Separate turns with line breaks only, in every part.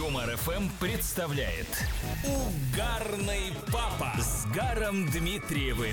Юмор ФМ представляет Угарный папа с Гаром Дмитриевым.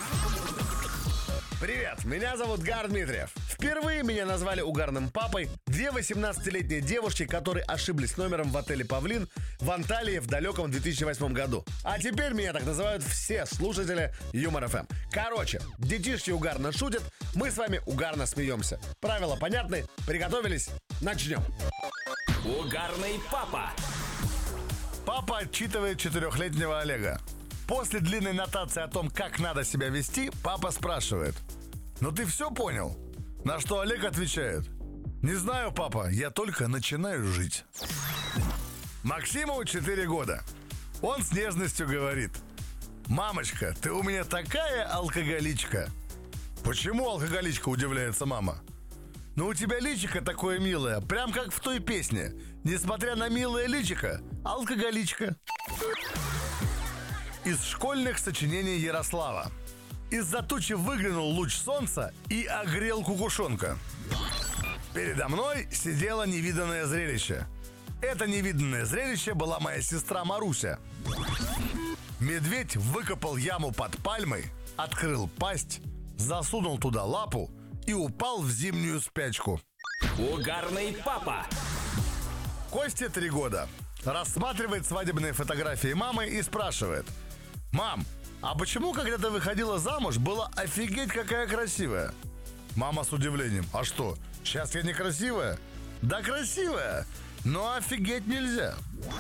Привет, меня зовут Гар Дмитриев. Впервые меня назвали угарным папой две 18-летние девушки, которые ошиблись номером в отеле «Павлин» в Анталии в далеком 2008 году. А теперь меня так называют все слушатели Юмор ФМ. Короче, детишки угарно шутят, мы с вами угарно смеемся. Правила понятны? Приготовились? Начнем.
Угарный папа.
Папа отчитывает 4-летнего Олега. После длинной нотации о том, как надо себя вести, папа спрашивает: «Ну ты все понял?» На что Олег отвечает: «Не знаю, папа, я только начинаю жить». Максиму 4 года. Он с нежностью говорит: «Мамочка, ты у меня такая алкоголичка». «Почему алкоголичка?» — удивляется мама. «Ну у тебя личико такое милое, прям как в той песне. Несмотря на милое личико, алкоголичка». Из школьных сочинений Ярослава. Из-за тучи выглянул луч солнца и огрел кукушонка. Передо мной сидело невиданное зрелище. Это невиданное зрелище была моя сестра Маруся. Медведь выкопал яму под пальмой, открыл пасть, засунул туда лапу и упал в зимнюю спячку.
Угарный папа.
Косте 3 года. Рассматривает свадебные фотографии мамы и спрашивает: «Мам, а почему, когда ты выходила замуж, была офигеть какая красивая?» Мама с удивлением: «А что, сейчас я не красивая?» «Да красивая, но офигеть нельзя».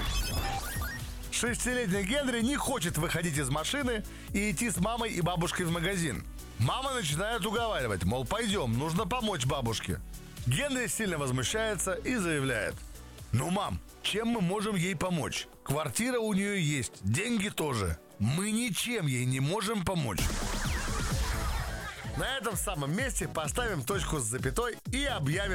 6-летний Генри не хочет выходить из машины и идти с мамой и бабушкой в магазин. Мама начинает уговаривать, мол, пойдем, нужно помочь бабушке. Генри сильно возмущается и заявляет: «Ну, мам, чем мы можем ей помочь? Квартира у нее есть, деньги тоже. Мы ничем ей не можем помочь».
На этом самом месте поставим точку с запятой и объявим